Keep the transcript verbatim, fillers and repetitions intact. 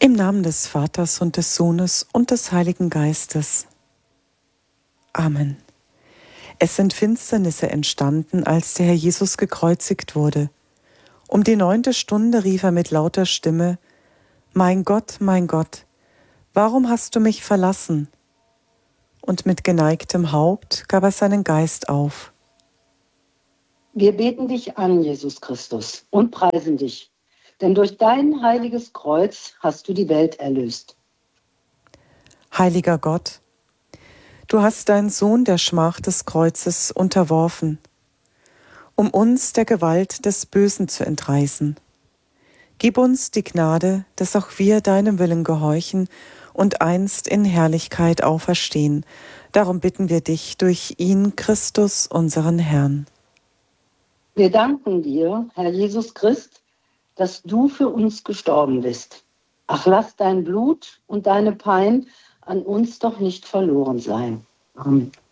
Im Namen des Vaters und des Sohnes und des Heiligen Geistes. Amen. Es sind Finsternisse entstanden, als der Herr Jesus gekreuzigt wurde. Um die neunte Stunde rief er mit lauter Stimme: Mein Gott, mein Gott, warum hast du mich verlassen? Und mit geneigtem Haupt gab er seinen Geist auf. Wir beten dich an, Jesus Christus, und preisen dich, denn durch dein heiliges Kreuz hast du die Welt erlöst. Heiliger Gott, du hast deinen Sohn der Schmach des Kreuzes unterworfen, um uns der Gewalt des Bösen zu entreißen. Gib uns die Gnade, dass auch wir deinem Willen gehorchen und einst in Herrlichkeit auferstehen. Darum bitten wir dich durch ihn, Christus, unseren Herrn. Wir danken dir, Herr Jesus Christ, dass du für uns gestorben bist. Ach, lass dein Blut und deine Pein an uns doch nicht verloren sein. Amen.